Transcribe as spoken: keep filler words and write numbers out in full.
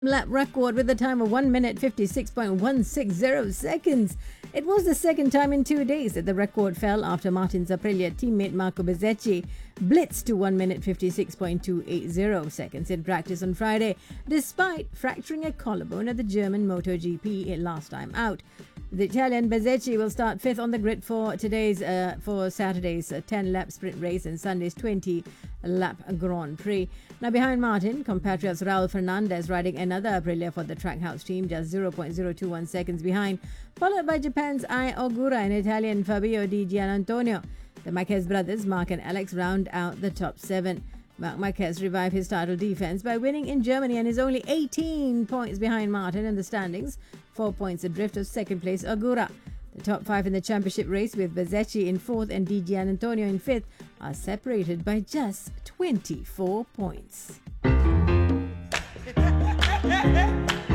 lap record with a time of one minute fifty-six point one six zero seconds. It was the second time in two days that the record fell after Martin's Aprilia teammate Marco Bezzecchi blitzed to one minute fifty-six point two eight zero seconds in practice on Friday, despite fracturing a collarbone at the German MotoGP last time out. The Italian Bezzecchi will start fifth on the grid for today's, uh, for Saturday's ten-lap sprint race and Sunday's twenty-lap Grand Prix. Now behind Martin, compatriots Raul Fernandez riding another Aprilia for the Trackhouse team, just zero point zero two one seconds behind, followed by Japan's Ai Ogura and Italian Fabio Di Gianantonio. The Marquez brothers, Mark and Alex, round out the top seven. Marc Marquez revived his title defense by winning in Germany and is only eighteen points behind Martin in the standings, four points adrift of second place Ogura. The top five in the championship race, with Bezzecchi in fourth and Di Gianantonio in fifth, are separated by just twenty-four points.